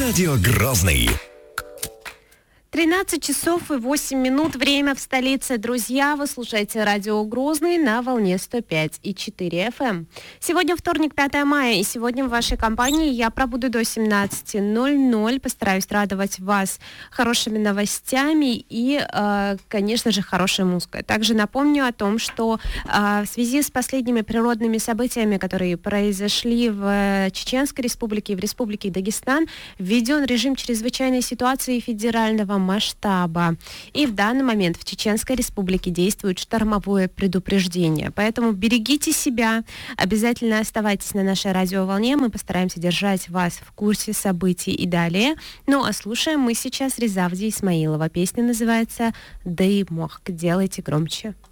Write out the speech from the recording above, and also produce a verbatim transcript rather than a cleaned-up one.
Радио Грозный. тринадцать часов и восемь минут. Время в столице. Друзья, вы слушаете радио Грозный на волне сто пять и четыре эф эм. Сегодня вторник, пятое мая, и сегодня в вашей компании я пробуду до семнадцати ноль-ноль. Постараюсь радовать вас хорошими новостями и, э, конечно же, хорошей музыкой. Также напомню о том, что э, в связи с последними природными событиями, которые произошли в Чеченской Республике и в Республике Дагестан, введен режим чрезвычайной ситуации федерального масштаба. И в данный момент в Чеченской Республике действует штормовое предупреждение. Поэтому берегите себя, обязательно оставайтесь на нашей радиоволне, мы постараемся держать вас в курсе событий и далее. Ну а слушаем мы сейчас Резавди Исмаилова. Песня называется «Дай мох». Делайте громче.